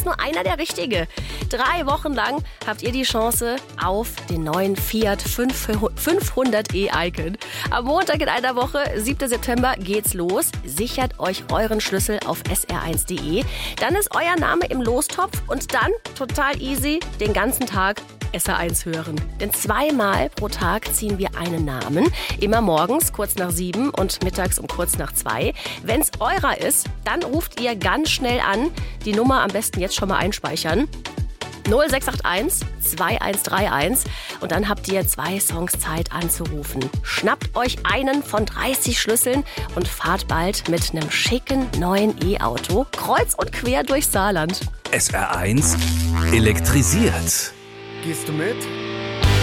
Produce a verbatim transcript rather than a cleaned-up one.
ist nur einer der Richtige. Drei Wochen lang habt ihr die Chance auf den neuen Fiat fünfhundert e Icon. Am Montag in einer Woche, siebter September, geht's los. Sichert euch euren Schlüssel auf s r eins punkt d e. Dann ist euer Name im Lostopf und dann, total easy, den ganzen Tag S R eins hören. Denn zweimal pro Tag ziehen wir einen Namen. Immer morgens kurz nach sieben und mittags um kurz nach zwei. Wenn's eurer ist, dann ruft ihr ganz schnell an. Die Nummer am besten jetzt schon mal einspeichern. null sechs acht eins zwei eins drei eins und dann habt ihr zwei Songs Zeit anzurufen. Schnappt euch einen von dreißig Schlüsseln und fahrt bald mit einem schicken neuen E-Auto kreuz und quer durchs Saarland. S R eins elektrisiert. Gehst du mit?